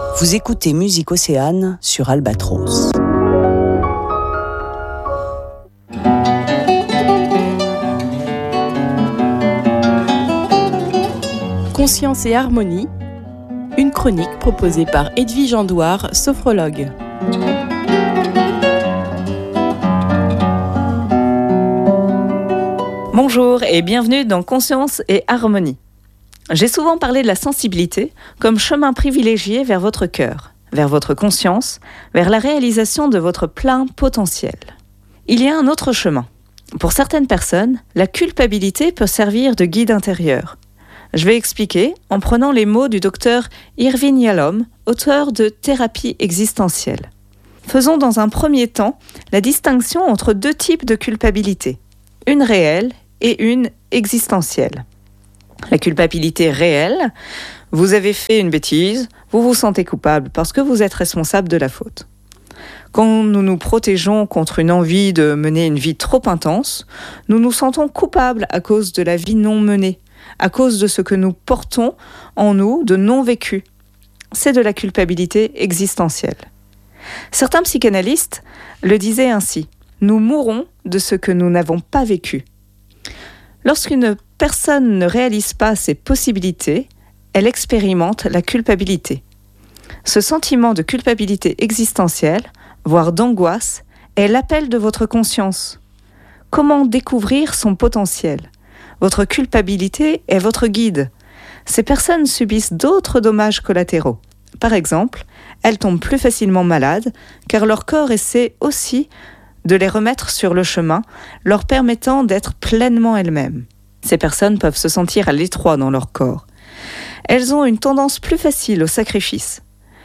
Vous écoutez Musique Océane sur Albatros. Conscience et harmonie, une chronique proposée par Edwige Andoire, sophrologue. Bonjour et bienvenue dans Conscience et harmonie. J'ai souvent parlé de la sensibilité comme chemin privilégié vers votre cœur, vers votre conscience, vers la réalisation de votre plein potentiel. Il y a un autre chemin. Pour certaines personnes, la culpabilité peut servir de guide intérieur. Je vais expliquer en prenant les mots du docteur Irvin Yalom, auteur de Thérapie existentielle. Faisons dans un premier temps la distinction entre deux types de culpabilité, une réelle et une existentielle. La culpabilité réelle, vous avez fait une bêtise, vous vous sentez coupable parce que vous êtes responsable de la faute. Quand nous nous protégeons contre une envie de mener une vie trop intense, nous nous sentons coupables à cause de la vie non menée, à cause de ce que nous portons en nous de non vécu. C'est de la culpabilité existentielle. Certains psychanalystes le disaient ainsi, nous mourons de ce que nous n'avons pas vécu. Lorsqu'une personne ne réalise pas ses possibilités, elle expérimente la culpabilité. Ce sentiment de culpabilité existentielle, voire d'angoisse, est l'appel de votre conscience. Comment découvrir son potentiel ? Votre culpabilité est votre guide. Ces personnes subissent d'autres dommages collatéraux. Par exemple, elles tombent plus facilement malades, car leur corps essaie aussi de les remettre sur le chemin, leur permettant d'être pleinement elles-mêmes. Ces personnes peuvent se sentir à l'étroit dans leur corps. Elles ont une tendance plus facile au sacrifice.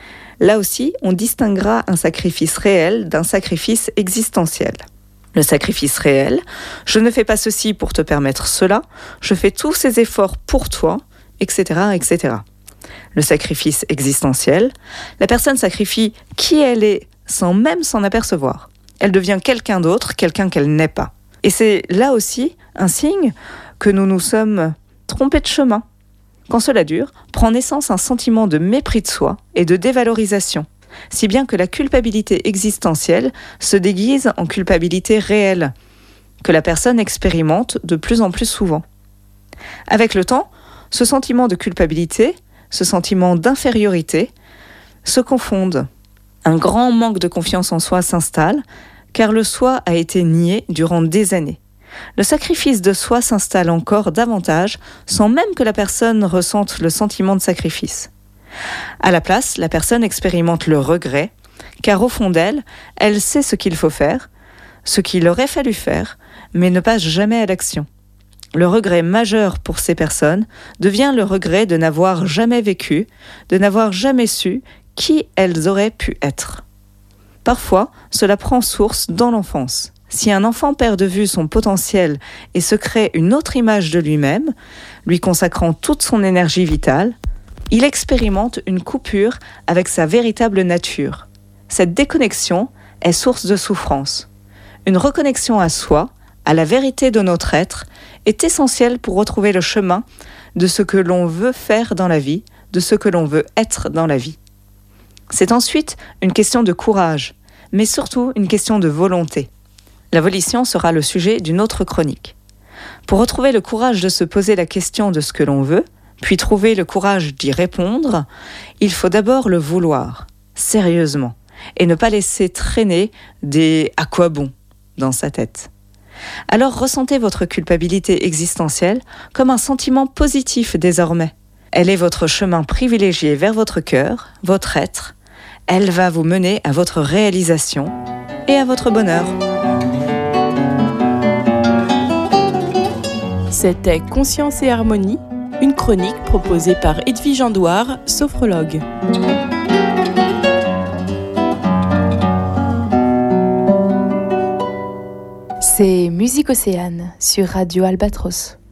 Là aussi, on distinguera un sacrifice réel d'un sacrifice existentiel. Le sacrifice réel, je ne fais pas ceci pour te permettre cela, je fais tous ces efforts pour toi, etc., etc. Le sacrifice existentiel, la personne sacrifie qui elle est sans même s'en apercevoir. Elle devient quelqu'un d'autre, quelqu'un qu'elle n'est pas. Et c'est là aussi un signe que nous nous sommes trompés de chemin. Quand cela dure, prend naissance un sentiment de mépris de soi et de dévalorisation, si bien que la culpabilité existentielle se déguise en culpabilité réelle, que la personne expérimente de plus en plus souvent. Avec le temps, ce sentiment de culpabilité, ce sentiment d'infériorité, se confondent. Un grand manque de confiance en soi s'installe, car le soi a été nié durant des années. Le sacrifice de soi s'installe encore davantage, sans même que la personne ressente le sentiment de sacrifice. À la place, la personne expérimente le regret, car au fond d'elle, elle sait ce qu'il faut faire, ce qu'il aurait fallu faire, mais ne passe jamais à l'action. Le regret majeur pour ces personnes devient le regret de n'avoir jamais vécu, de n'avoir jamais su qui elles auraient pu être. Parfois, cela prend source dans l'enfance. Si un enfant perd de vue son potentiel et se crée une autre image de lui-même, lui consacrant toute son énergie vitale, il expérimente une coupure avec sa véritable nature. Cette déconnexion est source de souffrance. Une reconnexion à soi, à la vérité de notre être, est essentielle pour retrouver le chemin de ce que l'on veut faire dans la vie, de ce que l'on veut être dans la vie. C'est ensuite une question de courage, mais surtout une question de volonté. La volition sera le sujet d'une autre chronique. Pour retrouver le courage de se poser la question de ce que l'on veut, puis trouver le courage d'y répondre, il faut d'abord le vouloir, sérieusement, et ne pas laisser traîner des « à quoi bon » dans sa tête. Alors ressentez votre culpabilité existentielle comme un sentiment positif désormais. Elle est votre chemin privilégié vers votre cœur, votre être. Elle va vous mener à votre réalisation et à votre bonheur. C'était Conscience et harmonie, une chronique proposée par Edwige Andoire, sophrologue. C'est Musique Océane sur Radio Albatros.